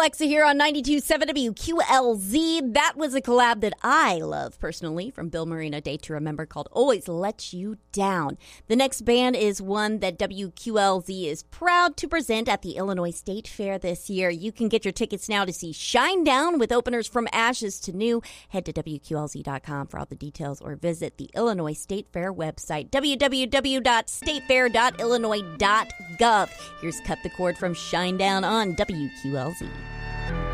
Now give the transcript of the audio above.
Alexa here on 92.7 WQLZ. That was a collab that I love personally from Bill Marino, Day to Remember, called Always Let You Down. The next band is one that WQLZ is proud to present at the Illinois State Fair this year. You can get your tickets now to see Shinedown with openers from Ashes to New. Head to WQLZ.com for all the details or visit the Illinois State Fair website, www.statefair.illinois.gov. Here's Cut the Cord from Shinedown on WQLZ.